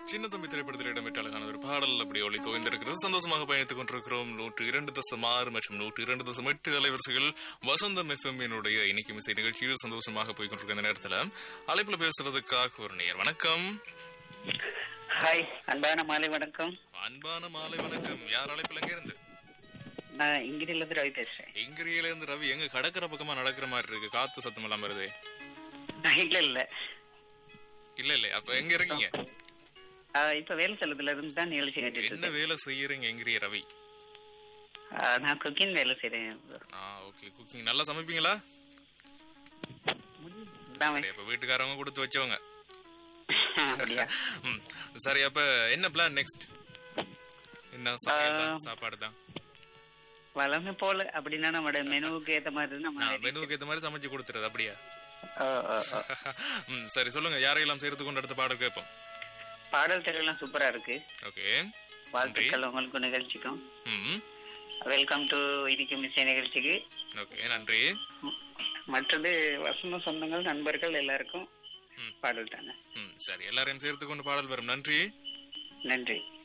சின்ன தம்பி திரைப்படத்தில் இடம்பெற்றாலுக்கான ஒரு பாடல் அப்படி ஒளி தோய்ந்திருக்கிறது. சந்தோஷமாக பயணித்துக் கொண்டிருக்கிறோம். 102.6 மற்றும் 102.8 அலைவரிசைகள் வசந்தம் FM இனிக்கும் இசை நிகழ்ச்சியில் சந்தோஷமாக போய் கொண்டிருக்கிற இந்த நேரத்தில் அழைப்புல பேசுறதுக்காக ஒரு நேர். வணக்கம். ஹாய், அன்பான மாலை வணக்கம். அன்பான மாலை வணக்கம். யார் அழைப்புல எங்க இருந்து? நான் இங்கிரியில இருந்து ரவி பேசுறேன். இங்கிரியில இருந்து ரவி. எங்க கடற்கரை பக்கமா நடக்கிற மாதிரி இருக்கு, காத்து சத்தம் எல்லாம் வருது. இல்ல இல்ல அப்ப எங்க இருக்கீங்க? இப்ப வேலை செல்லத்துல இருந்து தான் நிகழ்ச்சி கேட்டுட்டு என்ன வேலை செய்யறீங்க எங்கிரிய ரவி? நான் குக்கிங் வேலை செய்றேன். ஓகே. குக்கிங் நல்லா சமைப்பீங்களா? அப்ப வீட்டுக்காரவங்க கொடுத்து வச்சவங்க. சரி, அப்ப என்ன பிளான் நெக்ஸ்ட்? என்ன சாப்பாடு தான் வளமை போல அப்படின்னா நம்ம மெனுவுக்கு ஏத்த மாதிரி சமைச்சு கொடுத்துறது அப்படியா? சரி, சொல்லுங்க. யாரையெல்லாம் சேர்த்து கொண்டு அடுத்த பாடல் கேட்போம். பாடல் தெரியலாம் சூப்பரா இருக்கு. ஓகே, வாழ்த்துக்கள் உங்களுக்கு நிகழ்ச்சிக்கும். வெல்கம் டு இனிக்கும் இசை நிகழ்ச்சிக்கு. ஓகே, நன்றி. மற்றது வசந்த சொந்தங்கள் நண்பர்கள் எல்லாருக்கும் பாடல் தானே. சரி, எல்லாரையும் சேர்த்து கொண்டு பாடல் வரும். நன்றி. நன்றி.